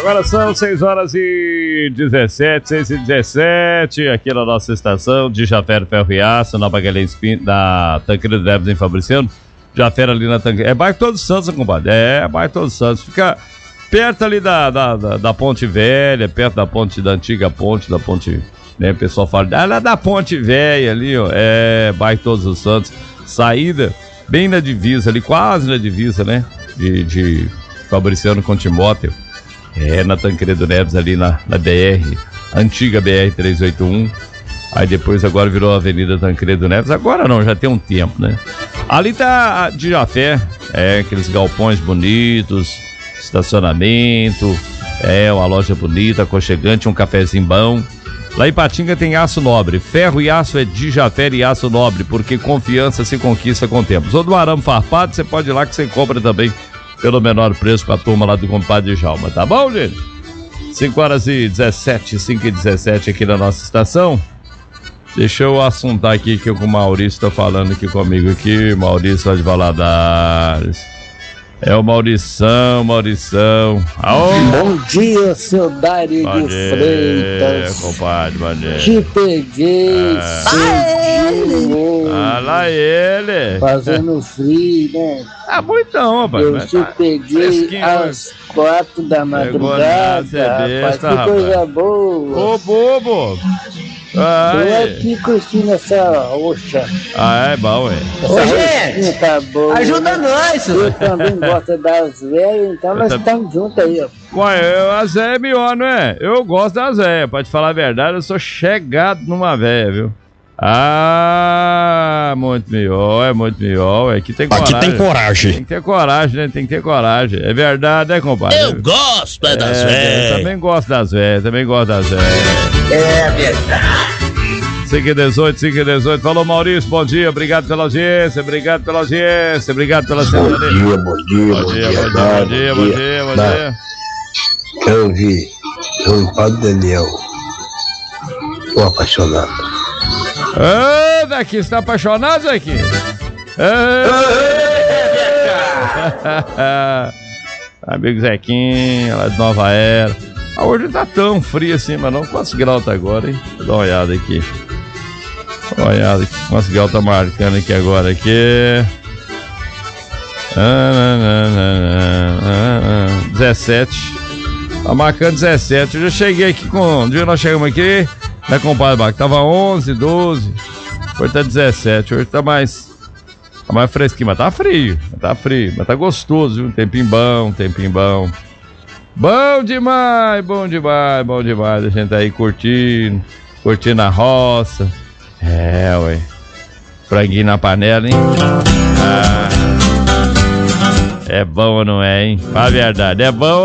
Agora são 6h17, aqui na nossa estação de Jafé Ferro e Aço, na Magalhães Pinto, da Tancredo Neves em Fabriciano. Jafé ali na Tancredo. É bairro Todos Santos, compadre. É bairro Todos Santos. Fica perto ali da Ponte Velha, perto da ponte, da antiga ponte, da ponte, né? O pessoal fala, lá da Ponte Velha ali, ó. É bairro Todos os Santos. Saída bem na divisa ali, quase na divisa, né? De Fabriciano com Timóteo. É, na Tancredo Neves ali na BR, antiga BR-381. Aí depois agora virou a Avenida Tancredo Neves. Agora não, já tem um tempo, né? Ali tá de Jafé, aqueles galpões bonitos, estacionamento, uma loja bonita, aconchegante, um cafezinho bom. Lá em Patinga tem Aço Nobre. Ferro e aço é de Jafé e Aço Nobre, porque confiança se conquista com o tempo. Ou do arame farpado, você pode ir lá que você compra também pelo menor preço pra turma lá do compadre Jalma, tá bom, gente? 5h17 aqui na nossa estação. Deixa eu assuntar aqui que o Maurício tá falando aqui comigo aqui, Maurício lá de Valadares. É o Maurição. Aô. Bom dia, seu Dário de Freitas. Compadre, bom dia. Te peguei, lá ele. fazendo frio, né? Ah, muitão, rapaz. Eu te peguei às 4 da madrugada, rapaz, que coisa boa. Ô, bobo. Tô aqui curtindo essa roxa. Ah, é bom, Ô, gente, tá bom. Ajuda nós. Eu também gosto das velhas, então nós estamos juntos aí, ó. A Zé é melhor, não é? Eu gosto da Zé, pra te falar a verdade, eu sou chegado numa véia, viu? Ah, muito melhor. Aqui tem coragem. Aqui tem coragem. Tem que ter coragem, né? Tem que ter coragem. É verdade, né, compadre? Eu gosto das velhas. Eu também gosto das velhas, É verdade. 5h18. Falou, Maurício, bom dia, obrigado pela audiência, obrigado pela sintonia. Bom dia. Quero ouvir o Padre Daniel. Tô apaixonado. Daqui, você tá apaixonado, Zequim? Amigo Zequinha, lá de Nova Era. Hoje tá tão frio assim, mas não. Quantos graus tá agora, hein? Vou dar uma olhada aqui. Quantos graus tá marcando aqui agora? 17. Tá marcando 17. Eu já cheguei aqui com... Um dia nós chegamos aqui, né, compadre Baco? Tava 11, 12. Hoje tá 17. Hoje tá mais fresquinho, mas tá frio. Mas tá gostoso, viu? Um tempinho bom. Bom demais. A gente tá aí curtindo a roça. Ué. Franguinho na panela, hein? É bom ou não é, hein? Fala a verdade, é bom.